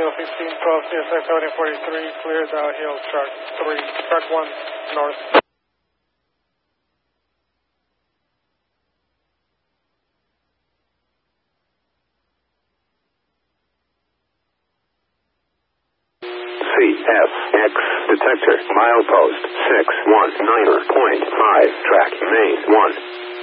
downhill 1512, CSI 7043, clear downhill, track 3, track 1, north. CFX detector, milepost 619.5, track main 1.